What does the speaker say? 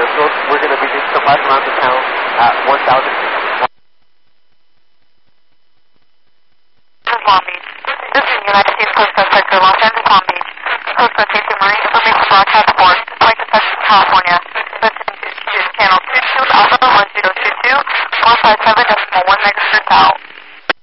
we're going to be doing some live around the town at 1,000 feet. This is Long Beach. This is United States Coast Guard Sector, Los Angeles, Long Beach. Coast Guard Safety Marine information broadcast